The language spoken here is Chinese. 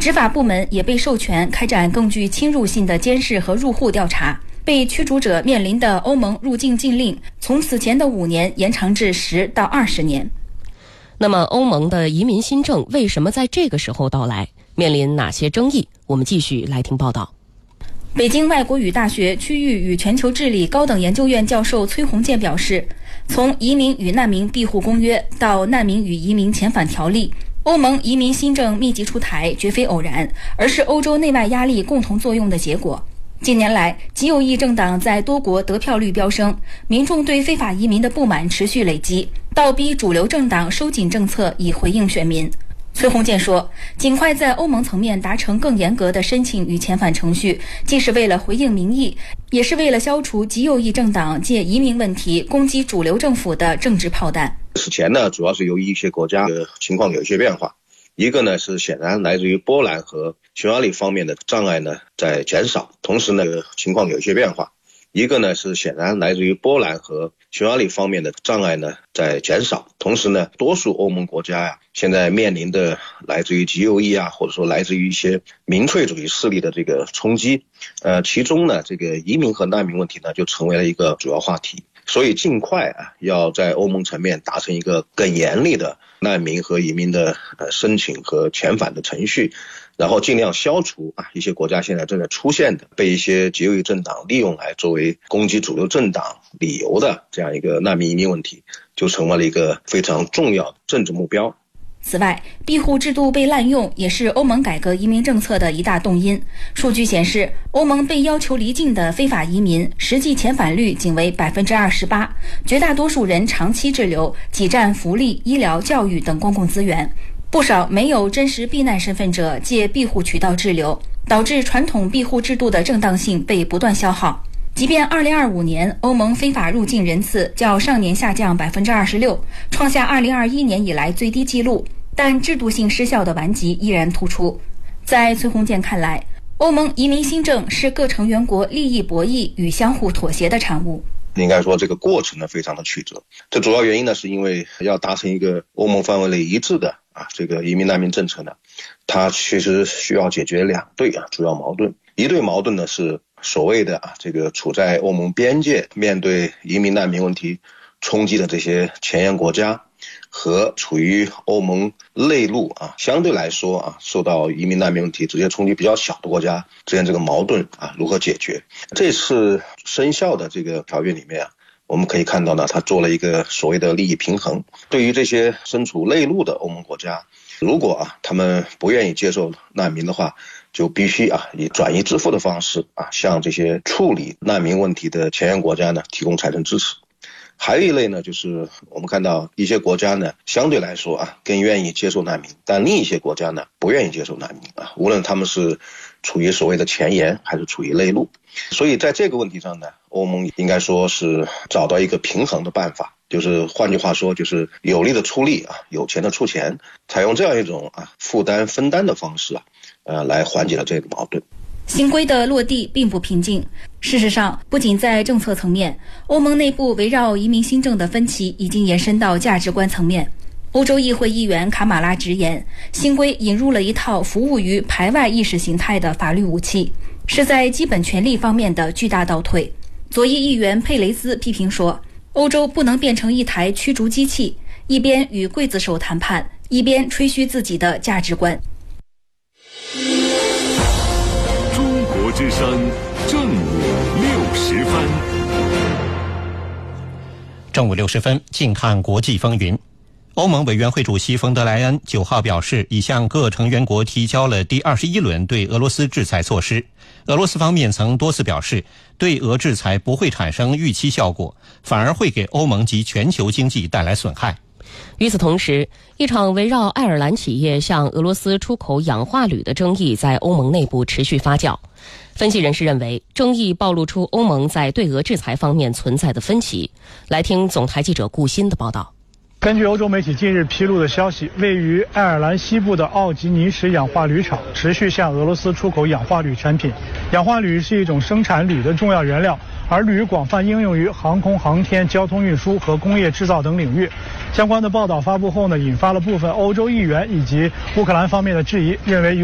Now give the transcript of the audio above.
执法部门也被授权开展更具侵入性的监视和入户调查。被驱逐者面临的欧盟入境禁令从此前的5年延长至10到20年。 那么欧盟的移民新政为什么在这个时候到来？面临哪些争议？我们继续来听报道。 北京外国语大学区域与全球治理高等研究院教授崔洪建表示，从《移民与难民庇护公约》到《难民与移民遣返条例》，欧盟移民新政密集出台绝非偶然，而是欧洲内外压力共同作用的结果。近年来，极右翼政党在多国得票率飙升，民众对非法移民的不满持续累积，倒逼主流政党收紧政策以回应选民。崔洪建说，尽快在欧盟层面达成更严格的申请与遣返程序，既是为了回应民意，也是为了消除极右翼政党借移民问题攻击主流政府的政治炮弹。 此前呢，主要是由于一些国家的情况有一些变化，一个呢是显然来自于波兰和匈牙利方面的障碍呢在减少，同时呢情况有一些变化。一个呢是显然来自于波兰和匈牙利方面的障碍呢在减少，同时呢多数欧盟国家现在面临的来自于极右翼或者说来自于一些民粹主义势力的这个冲击，其中呢这个移民和难民问题呢就成为了一个主要话题。所以尽快要在欧盟层面达成一个更严厉的难民和移民的申请和遣返的程序，然后尽量消除一些国家现在正在出现的被一些极右翼政党利用来作为攻击主流政党理由的这样一个难民移民问题，就成为了一个非常重要的政治目标。 此外，庇护制度被滥用也是欧盟改革移民政策的一大动因。数据显示，欧盟被要求离境的非法移民实际遣返率仅为 28%， 绝大多数人长期滞留，挤占福利、医疗、教育等公共资源。不少没有真实避难身份者借庇护渠道滞留，导致传统庇护制度的正当性被不断消耗。即便2025年欧盟非法入境人次较上年下降 26%， 创下2021年以来最低纪录，但制度性失效的顽疾依然突出。在崔洪建看来，欧盟移民新政是各成员国利益博弈与相互妥协的产物。 应该说这个过程呢非常的曲折，这主要原因呢是因为要达成一个欧盟范围内一致的这个移民难民政策呢，它其实需要解决2对主要矛盾。一对矛盾呢是所谓的这个处在欧盟边界面对移民难民问题冲击的这些前沿国家，和处于欧盟内陆相对来说受到移民难民问题直接冲击比较小的国家之间这个矛盾如何解决。这次生效的这个条约里面我们可以看到呢，它做了一个所谓的利益平衡。对于这些身处内陆的欧盟国家，如果他们不愿意接受难民的话，就必须以转移支付的方式向这些处理难民问题的前沿国家呢提供财政支持。还有一类呢，就是我们看到一些国家呢相对来说更愿意接受难民，但另一些国家呢不愿意接受难民无论他们是处于所谓的前沿还是处于内陆。所以在这个问题上呢，欧盟应该说是找到一个平衡的办法，就是换句话说，就是有力的出力有钱的出钱，采用这样一种负担分担的方式来缓解了这个矛盾。 新规的落地并不平静。事实上，不仅在政策层面，欧盟内部围绕移民新政的分歧已经延伸到价值观层面。欧洲议会议员卡马拉直言，新规引入了一套服务于排外意识形态的法律武器，是在基本权利方面的巨大倒退。左翼议员佩雷兹批评说，欧洲不能变成一台驱逐机器，一边与刽子手谈判，一边吹嘘自己的价值观。 中国之声正午60分。 正午60分，近看国际风云。欧盟委员会主席冯德莱恩9号表示，已向各成员国提交了第21轮对俄罗斯制裁措施。俄罗斯方面曾多次表示，对俄制裁不会产生预期效果，反而会给欧盟及全球经济带来损害。 与此同时，一场围绕爱尔兰企业向俄罗斯出口氧化铝的争议在欧盟内部持续发酵。分析人士认为，争议暴露出欧盟在对俄制裁方面存在的分歧。来听总台记者顾鑫的报道。 根据欧洲媒体近日披露的消息，位于爱尔兰西部的奥吉尼什氧化铝厂持续向俄罗斯出口氧化铝产品。氧化铝是一种生产铝的重要原料，而铝广泛应用于航空航天、交通运输和工业制造等领域。相关的报道发布后呢，引发了部分欧洲议员以及乌克兰方面的质疑，认为